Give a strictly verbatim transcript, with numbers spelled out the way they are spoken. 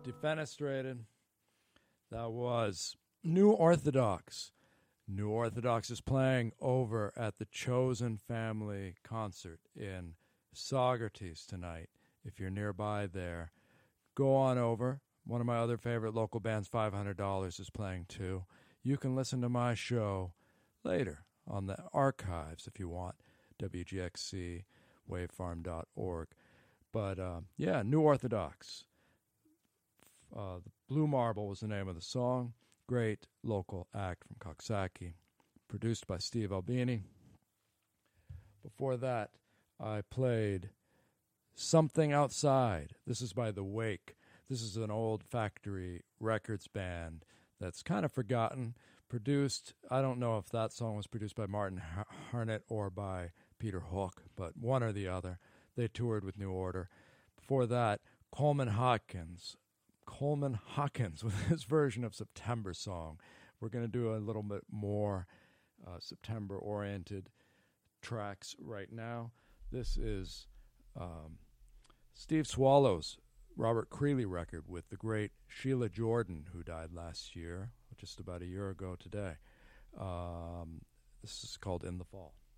Defenestrated. That was New Orthodox. New Orthodox is playing over at the Chosen Family concert in Saugerties tonight. If you're nearby there, go on over. One of my other favorite local bands, five hundred dollars, is playing too. You can listen to my show later on the archives if you want, W G X C wavefarm dot org. But uh, yeah, New Orthodox. Uh, the Blue Marble was the name of the song. Great local act from Coxsackie, produced by Steve Albini. Before that, I played Something Outside. This is by The Wake. This is an old Factory Records band that's kind of forgotten. Produced, I don't know if that song was produced by Martin Harnett or by Peter Hook, but one or the other. They toured with New Order. Before that, Coleman Hawkins. Coleman Hawkins with his version of September song. We're going to do a little bit more uh, September-oriented tracks right now. This is um, Steve Swallow's Robert Creeley record with the great Sheila Jordan, who died last year, just about a year ago today. Um, this is called In the Fall.